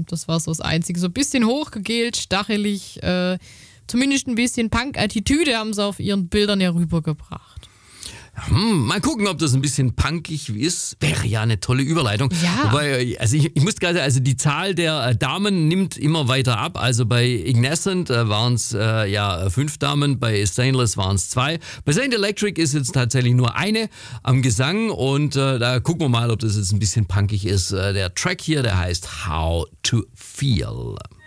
Das war so das Einzige. So ein bisschen hochgegelt, stachelig, zumindest ein bisschen Punk-Attitüde haben sie auf ihren Bildern ja rübergebracht. Mal gucken, ob das ein bisschen punkig ist. Wäre ja eine tolle Überleitung. Ja. Wobei, also ich muss gerade, also die Zahl der Damen nimmt immer weiter ab. Also bei Ignescent waren es 5 Damen, bei Stainless waren es 2. Bei Saint Electric ist jetzt tatsächlich nur eine am Gesang und da gucken wir mal, ob das jetzt ein bisschen punkig ist. Der Track hier, der heißt How to Feel.